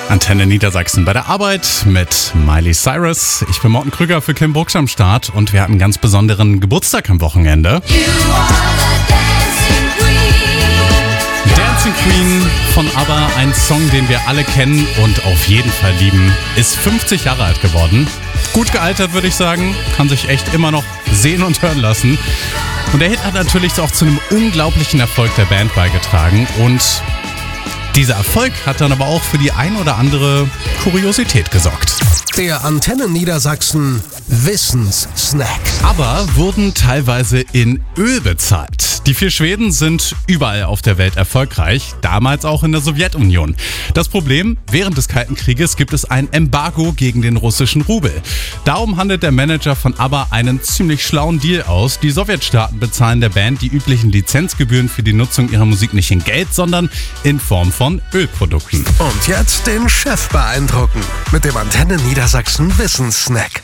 Antenne Niedersachsen bei der Arbeit mit Miley Cyrus. Ich bin Morten Krüger für Kim Brooks am Start und wir hatten einen ganz besonderen Geburtstag am Wochenende. Dancing Queen von ABBA, ein Song, den wir alle kennen und auf jeden Fall lieben, ist 50 Jahre alt geworden. Gut gealtert, würde ich sagen, kann sich echt immer noch sehen und hören lassen. Und der Hit hat natürlich auch zu einem unglaublichen Erfolg der Band beigetragen und dieser Erfolg hat dann aber auch für die ein oder andere Kuriosität gesorgt. Der Antenne Niedersachsen Wissenssnack. Aber wurden teilweise in Öl bezahlt. Die 4 Schweden sind überall auf der Welt erfolgreich, damals auch in der Sowjetunion. Das Problem, während des Kalten Krieges gibt es ein Embargo gegen den russischen Rubel. Darum handelt der Manager von ABBA einen ziemlich schlauen Deal aus. Die Sowjetstaaten bezahlen der Band die üblichen Lizenzgebühren für die Nutzung ihrer Musik nicht in Geld, sondern in Form von Ölprodukten. Und jetzt den Chef beeindrucken mit dem Antenne Niedersachsen Wissenssnack.